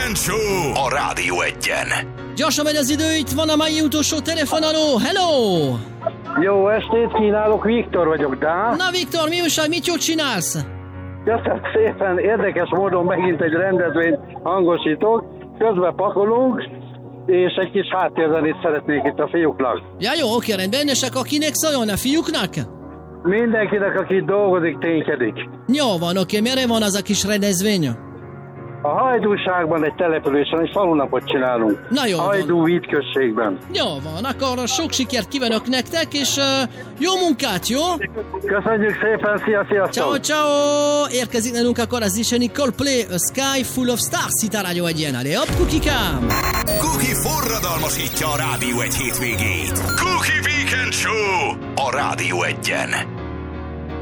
Weekend Show a Rádió Egyen. Gyorsan megy az idő, itt van a mai utolsó telefonáló. Hello! Jó estét kínálok, Viktor vagyok, de... Na Viktor, mi újság, mit jót csinálsz? Köszönöm szépen, érdekes módon megint egy rendezvényt hangosítok, közben pakolunk, és egy kis háttérzenét szeretnék itt a fiúknak. Ja jó, oké, rendben, és akkor kinek szóljon, a fiúknak? Mindenkinek, aki dolgozik, ténykedik. Jó van, oké, merre van az a kis rendezvény? A Hajdúságban egy településen egy falunapot csinálunk. Na jó van. Hajdú vítközségben. Jó van, akkor sok sikert kívánok nektek, és jó munkát, jó? Köszönjük szépen, sziasztok! Ciao, ciao! Érkezik nálunk akkor az is Coldplay, A Sky Full of Stars itt a Rádió Egyen. Allez, hopp, kukikám! Kuki forradalmasítja a Rádió Egy hétvégét. Kuki Weekend Show a Rádió Egyen.